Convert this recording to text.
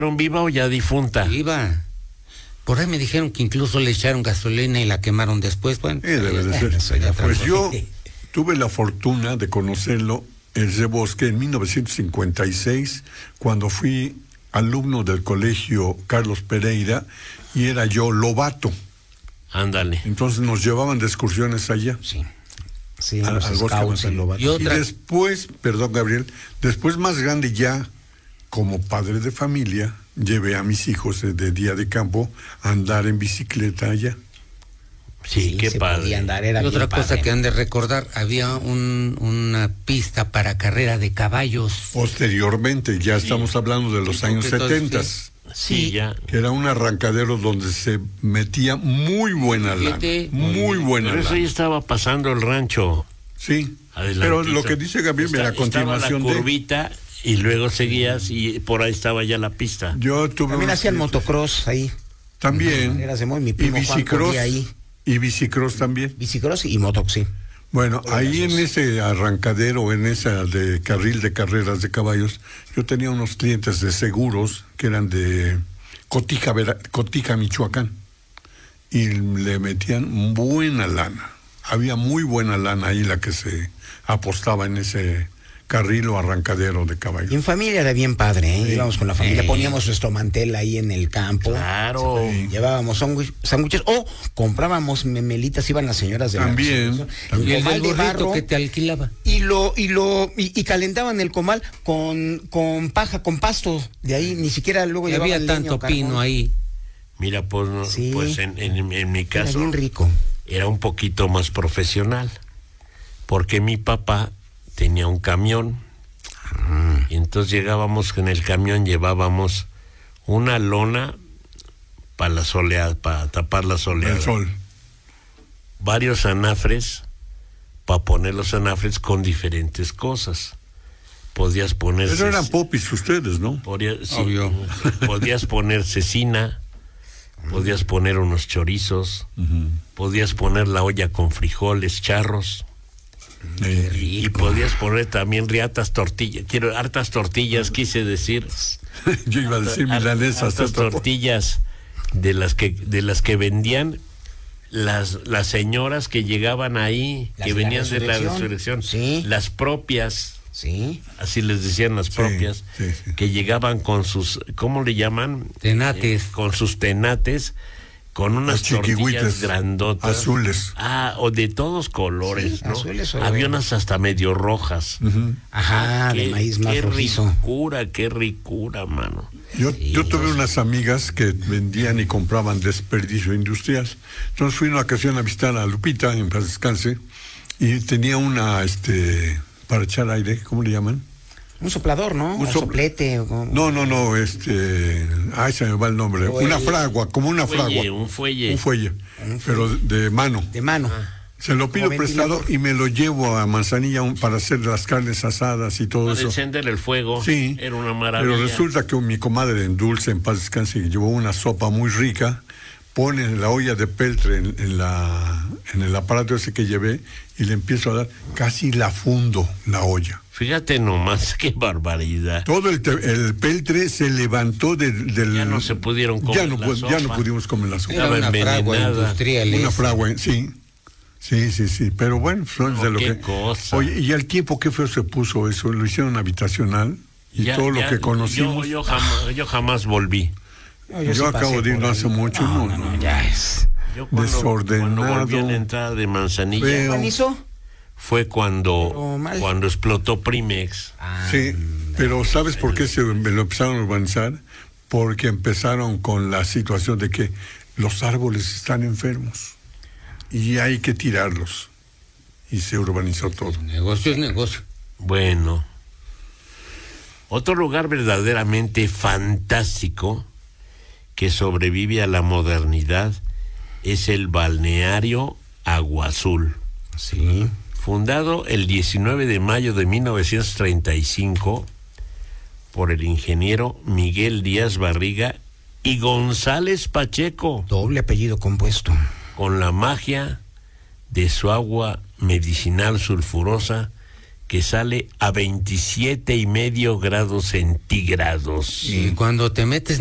¿Viva o ya difunta? Viva. Por ahí me dijeron que incluso le echaron gasolina y la quemaron después. Bueno, debe de ser. Pues yo tuve la fortuna de conocerlo, ese bosque, en 1956, cuando fui alumno del colegio Carlos Pereira, y era yo lobato. Ándale. Entonces nos llevaban de excursiones allá. Sí. Sí, al bosque de Lobato. Y después, perdón, Gabriel, después más grande ya, como padre de familia, llevé a mis hijos de día de campo a andar en bicicleta allá. Sí, qué padre. Andar, y otra cosa que han de recordar, había una pista para carrera de caballos. Posteriormente, ya estamos hablando de los años 70. Sí, ya. Que era un arrancadero donde se metía muy buena lana. Muy buena lana. Pero eso ya estaba pasando el rancho. Sí. Pero lo que dice Gabriel, mira, a continuación la curvita y luego seguías y por ahí estaba ya la pista. También hacían motocross ahí. También. Mi primo y bicicross ahí. Y bicicross también. Bicicross y motox, sí. Bueno, ahí en ese arrancadero, en esa de carril de carreras de caballos, yo tenía unos clientes de seguros que eran de Cotija, Michoacán, y le metían buena lana. Había muy buena lana ahí la que se apostaba en ese carril o arrancadero de caballos. Y en familia era bien padre, ¿eh? Sí. Íbamos con la familia, poníamos nuestro mantel ahí en el campo. Claro. Sí. Llevábamos sándwiches o comprábamos memelitas, iban las señoras de también. Y el burrito barro, que te alquilaba. Y calentaban el comal con paja, con pasto. De ahí ni siquiera luego y había tanto pino ahí. Mira, pues, pues en mi caso era bien rico. Era un poquito más profesional, porque mi papá tenía un camión, y entonces llegábamos en el camión, llevábamos una lona para la soleada, para tapar la soleada, el sol, varios anafres para poner los anafres con diferentes cosas. Podías poner... Pero eran popis ustedes, ¿no? Obvio. Podías poner cecina, podías poner unos chorizos, podías poner la olla con frijoles, charros. Y podías poner también hartas tortillas, quise decir. Yo iba a decir milanesas. Hartas tortillas de las que vendían las señoras que llegaban ahí, que venían de la resurrección, las propias. Sí. Así les decían, las propias, que llegaban con sus, ¿cómo le llaman? Tenates. Con sus tenates, con unas tortillas grandotas. Azules. O de todos colores, sí, ¿no? Azules, había unas hasta medio rojas. Ajá, de maíz más rojizo. Qué ricura, mano. Yo tuve unas amigas que vendían y compraban desperdicio industrial. Entonces fui una ocasión a visitar a Lupita, en paz descanse, y tenía una, para echar aire, ¿cómo le llaman? Un soplador, ¿no? Un soplete. No, se me va el nombre. Una fragua, como una fragua. Un fuelle. Pero de mano. De mano. Se lo pido prestado y me lo llevo a Manzanilla para hacer las carnes asadas y todo eso. Encender el fuego. Sí. Era una maravilla. Pero resulta que mi comadre en Dulce, en paz descanse, llevó una sopa muy rica, pone la olla de peltre en el aparato ese que llevé y le empiezo a dar, casi la fundo la olla. Fíjate nomás, qué barbaridad. Todo el peltre se levantó del... Ya no se pudieron comer ya no pudimos comer la sopa. Estaba una fragua industrial. Una fragua, sí. Sí, pero bueno, de lo que... cosa. Oye, y al tiempo, qué feo se puso eso, lo hicieron habitacional y todo lo que conocimos. Yo jamás volví. Yo acabo de ir no hace mucho, no. Ya es. Desordenado. Cuando volví a la entrada de Manzanilla. ¿Cuándo hizo? Fue cuando explotó Primex. Sí, pero ¿sabes por qué me lo empezaron a urbanizar? Porque empezaron con la situación de que los árboles están enfermos y hay que tirarlos. Y se urbanizó todo. Negocio es negocio. Bueno. Otro lugar verdaderamente fantástico que sobrevive a la modernidad es el balneario Agua Azul. Sí. Fundado el 19 de mayo de 1935 por el ingeniero Miguel Díaz Barriga y González Pacheco. Doble apellido compuesto. Con la magia de su agua medicinal sulfurosa que sale a 27.5 grados centígrados. Y cuando te metes